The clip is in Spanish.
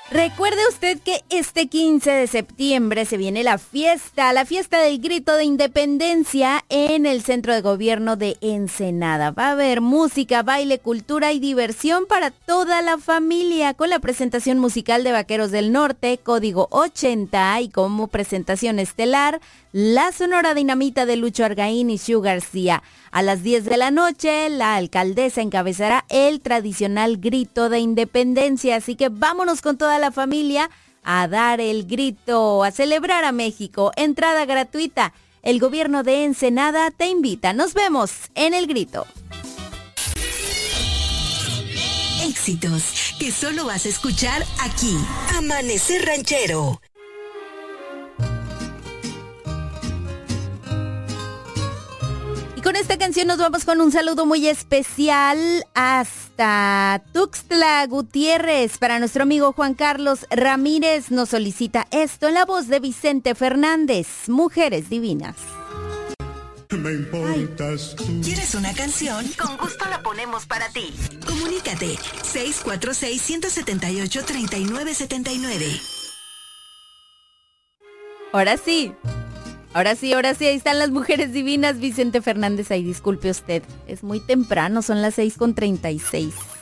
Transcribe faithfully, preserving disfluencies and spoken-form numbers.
Recuerde usted que este quince de septiembre se viene la fiesta, la fiesta del grito de independencia en el Centro de Gobierno de Ensenada. Va a haber música, baile, cultura y diversión para toda la familia con la presentación musical de Vaqueros del Norte, Código ochenta y como presentación estelar, la Sonora Dinamita de Lucho Argaín y Shu García. A las diez de la noche, la alcaldesa encabezará el tradicional grito de independencia, así que vámonos con toda la familia a dar el grito, a celebrar a México. Entrada gratuita. El gobierno de Ensenada te invita. Nos vemos en el grito. Éxitos que solo vas a escuchar aquí. Amanecer Ranchero. Con esta canción nos vamos con un saludo muy especial hasta Tuxtla Gutiérrez. Para nuestro amigo Juan Carlos Ramírez nos solicita esto en la voz de Vicente Fernández, Mujeres Divinas. Me importas tú. ¿Quieres una canción? Con gusto la ponemos para ti. Comunícate seis cuatro seis, uno siete ocho, tres nueve siete nueve. Ahora sí. Ahora sí, ahora sí, ahí están las Mujeres Divinas. Vicente Fernández, ahí disculpe usted. Es muy temprano, son las seis con treinta y seis.